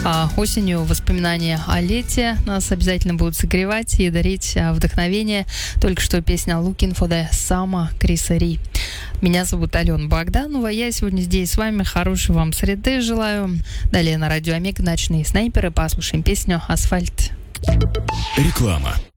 осенью воспоминания о лете нас обязательно будут согревать и дарить вдохновение. Только что песня «Looking for the Summer» Криса Ри. Меня зовут Алена Богданова. Я сегодня здесь с вами. Хорошей вам среды желаю. Далее на радио Омега «Ночные снайперы» послушаем песню «Асфальт». Реклама.